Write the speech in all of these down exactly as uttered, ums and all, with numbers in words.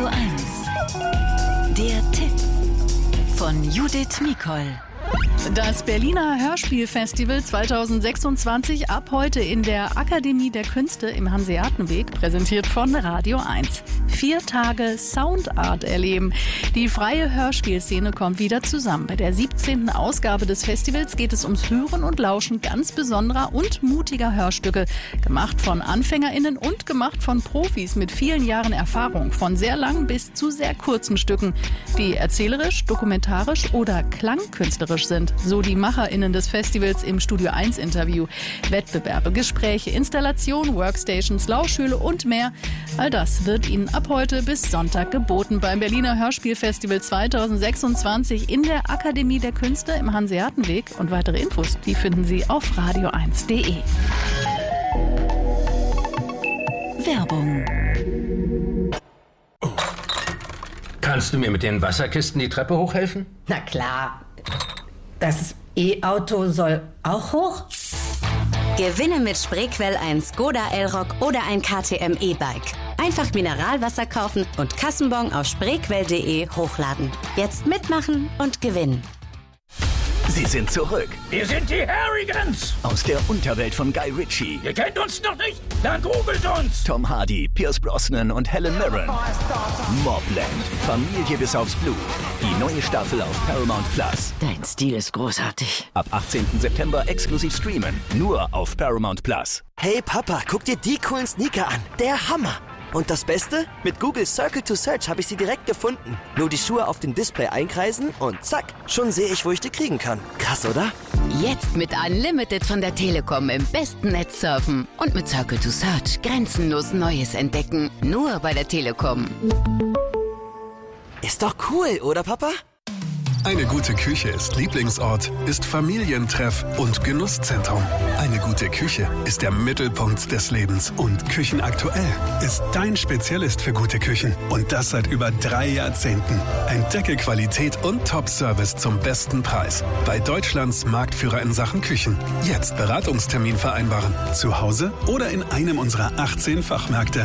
eins. Der Tipp von Judith Mikol. Das Berliner Hörspielfestival zweitausendsechsundzwanzig ab heute in der Akademie der Künste im Hanseatenweg, präsentiert von Radio eins. Vier Tage Soundart erleben. Die freie Hörspielszene kommt wieder zusammen. Bei der siebzehnten Ausgabe des Festivals geht es ums Hören und Lauschen ganz besonderer und mutiger Hörstücke. Gemacht von AnfängerInnen und gemacht von Profis mit vielen Jahren Erfahrung. Von sehr langen bis zu sehr kurzen Stücken, die erzählerisch, dokumentarisch oder klangkünstlerisch sind. So die MacherInnen des Festivals im Studio eins Interview. Wettbewerbe, Gespräche, Installationen, Workstations, Lauschhöhle und mehr. All das wird Ihnen ab heute bis Sonntag geboten beim Berliner Hörspielfestival zweitausendsechsundzwanzig in der Akademie der Künste im Hanseatenweg. Und weitere Infos, die finden Sie auf radio eins punkt de. Werbung. Kannst du mir mit den Wasserkisten die Treppe hochhelfen? Na klar. Das E-Auto soll auch hoch? Gewinne mit Spreequell ein Skoda Elroq oder ein K T M E-Bike. Einfach Mineralwasser kaufen und Kassenbon auf spreequell punkt de hochladen. Jetzt mitmachen und gewinnen. Sie sind zurück. Wir sind die Harrigans! Aus der Unterwelt von Guy Ritchie. Ihr kennt uns noch nicht? Dann googelt uns! Tom Hardy, Pierce Brosnan und Helen Mirren. Mobland. Familie bis aufs Blut. Die neue Staffel auf Paramount Plus. Dein Stil ist großartig. Ab achtzehnten September exklusiv streamen. Nur auf Paramount Plus. Hey Papa, guck dir die coolen Sneaker an. Der Hammer! Und das Beste? Mit Google Circle to Search habe ich sie direkt gefunden. Nur die Schuhe auf dem Display einkreisen und zack, schon sehe ich, wo ich die kriegen kann. Krass, oder? Jetzt mit Unlimited von der Telekom im besten Netz surfen. Und mit Circle to Search grenzenlos Neues entdecken. Nur bei der Telekom. Ist doch cool, oder Papa? Eine gute Küche ist Lieblingsort, ist Familientreff und Genusszentrum. Eine gute Küche ist der Mittelpunkt des Lebens. Und Küchenaktuell ist dein Spezialist für gute Küchen. Und das seit über drei Jahrzehnten. Entdecke Qualität und Top-Service zum besten Preis. Bei Deutschlands Marktführer in Sachen Küchen. Jetzt Beratungstermin vereinbaren. Zu Hause oder in einem unserer achtzehn Fachmärkte.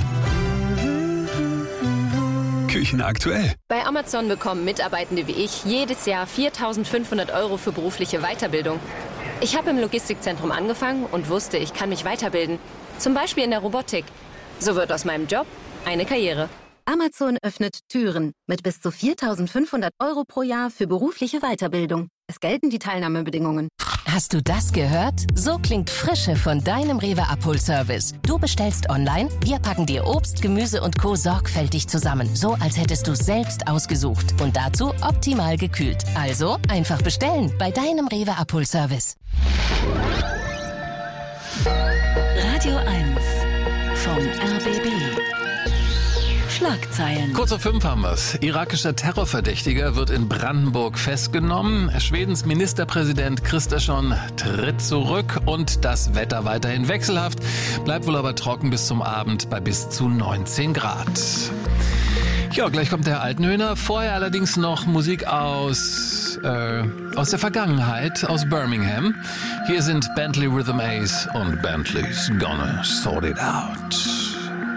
Küchenaktuell. Bei Amazon bekommen Mitarbeitende wie ich jedes Jahr viertausendfünfhundert Euro für berufliche Weiterbildung. Ich habe im Logistikzentrum angefangen und wusste, ich kann mich weiterbilden. Zum Beispiel in der Robotik. So wird aus meinem Job eine Karriere. Amazon öffnet Türen mit bis zu viertausendfünfhundert Euro pro Jahr für berufliche Weiterbildung. Es gelten die Teilnahmebedingungen. Hast du das gehört? So klingt Frische von deinem Rewe-Abholservice. Du bestellst online, wir packen dir Obst, Gemüse und Co. sorgfältig zusammen. So, als hättest du es selbst ausgesucht. Und dazu optimal gekühlt. Also einfach bestellen bei deinem Rewe-Abholservice. Radio eins vom R B B. Schlagzeilen. Kurz vor fünf haben wir's. Irakischer Terrorverdächtiger wird in Brandenburg festgenommen. Schwedens Ministerpräsident Kristersson tritt zurück und das Wetter weiterhin wechselhaft. Bleibt wohl aber trocken bis zum Abend bei bis zu neunzehn Grad. Ja, gleich kommt der Altenhöhner. Vorher allerdings noch Musik aus, äh, aus der Vergangenheit, aus Birmingham. Hier sind Bentley Rhythm Ace und Bentley's Gonna Sort It Out.